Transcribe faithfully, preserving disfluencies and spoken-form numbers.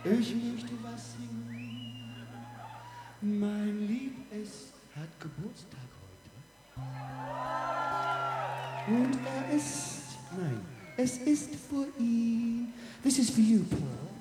Ich möchte was singen. Mein Lieb, es hat Geburtstag heute. Und er ist, nein, es ist für ihn. This is for you, Paul.